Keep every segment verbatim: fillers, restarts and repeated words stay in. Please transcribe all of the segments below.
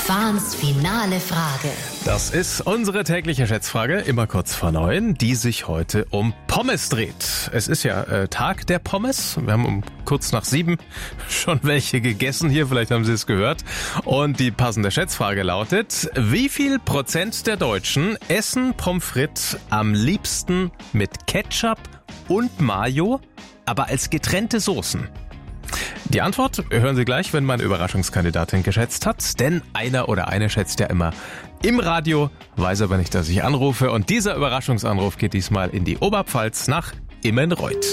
Fahns finale Frage. Das ist unsere tägliche Schätzfrage, immer kurz vor neun, die sich heute um Pommes dreht. Es ist ja äh, Tag der Pommes. Wir haben um kurz nach sieben schon welche gegessen hier, vielleicht haben Sie es gehört. Und die passende Schätzfrage lautet, wie viel Prozent der Deutschen essen Pommes frites am liebsten mit Ketchup und Mayo, aber als getrennte Soßen? Die Antwort hören Sie gleich, wenn meine Überraschungskandidatin geschätzt hat, denn einer oder eine schätzt ja immer im Radio, weiß aber nicht, dass ich anrufe. Und dieser Überraschungsanruf geht diesmal in die Oberpfalz nach Immenreuth.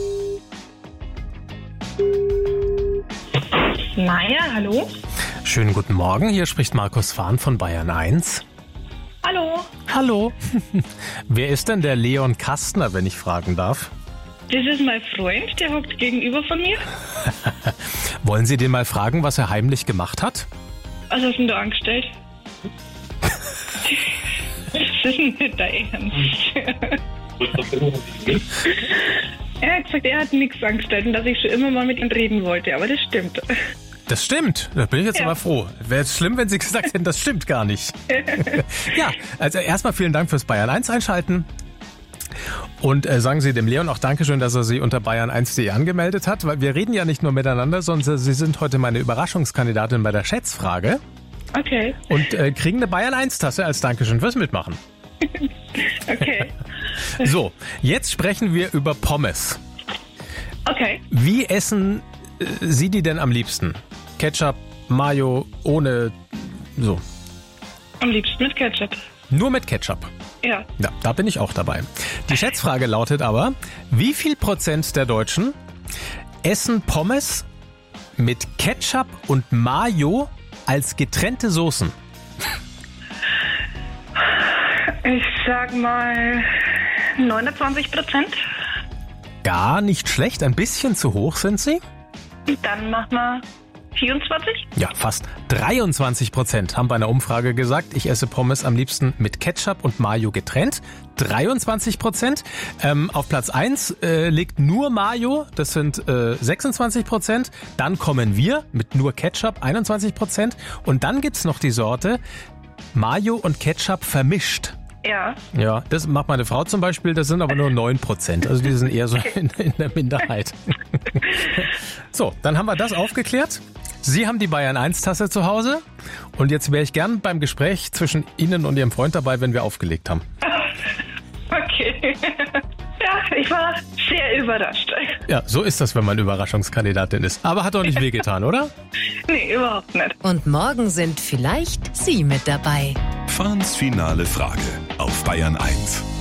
Maja, hallo? Schönen guten Morgen, hier spricht Markus Fahn von Bayern eins. Hallo? Hallo. Wer ist denn der Leon Kastner, wenn ich fragen darf? Das ist mein Freund, der hockt gegenüber von mir. Wollen Sie den mal fragen, was er heimlich gemacht hat? Was hast du denn da angestellt? Das ist nicht der Ernst. Er hat gesagt, er hat nichts angestellt und dass ich schon immer mal mit ihm reden wollte, aber das stimmt. Das stimmt, da bin ich jetzt Ja. aber froh. Wäre es schlimm, wenn Sie gesagt hätten, das stimmt gar nicht. Ja, also erstmal vielen Dank fürs Bayern eins einschalten. Und äh, sagen Sie dem Leon auch Dankeschön, dass er Sie unter bayern eins punkt de angemeldet hat, weil wir reden ja nicht nur miteinander, sondern Sie sind heute meine Überraschungskandidatin bei der Schätzfrage Okay, und äh, kriegen eine Bayern eins Tasse als Dankeschön fürs Mitmachen. okay, So, jetzt sprechen wir über Pommes. okay. Wie essen äh, Sie die denn am liebsten? Ketchup, Mayo, ohne, so, Am liebsten mit Ketchup. nur mit Ketchup. Ja, Ja, da bin ich auch dabei. Die Schätzfrage lautet aber, wie viel Prozent der Deutschen essen Pommes mit Ketchup und Mayo als getrennte Soßen? ich sag mal neunundzwanzig Prozent. Gar nicht schlecht, ein bisschen zu hoch sind sie. Dann machen wir vierundzwanzig. Ja, fast dreiundzwanzig Prozent haben bei einer Umfrage gesagt, ich esse Pommes am liebsten mit Ketchup und Mayo getrennt. dreiundzwanzig Prozent. Ähm, auf Platz eins äh, liegt nur Mayo, das sind äh, sechsundzwanzig Prozent. Dann kommen wir mit nur Ketchup, einundzwanzig Prozent. Und dann gibt's noch die Sorte Mayo und Ketchup vermischt. Ja, Ja, das macht meine Frau zum Beispiel, das sind aber nur neun Prozent. Also die sind eher so in, in der Minderheit. So, dann haben wir das aufgeklärt. Sie haben die Bayern eins Tasse zu Hause und jetzt wäre ich gern beim Gespräch zwischen Ihnen und Ihrem Freund dabei, wenn wir aufgelegt haben. okay. Ja, ich war sehr überrascht. Ja, so ist das, wenn man Überraschungskandidatin ist. Aber hat doch nicht wehgetan, oder? Nee, überhaupt nicht. Und morgen sind vielleicht Sie mit dabei. Fahns finale Frage auf Bayern eins.